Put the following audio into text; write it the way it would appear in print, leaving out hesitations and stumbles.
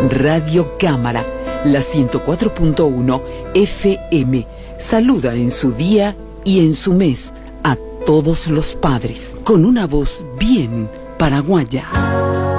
Radio Cámara, la 104.1 FM. Saluda en su día y en su mes a todos los padres, con una voz bien paraguaya.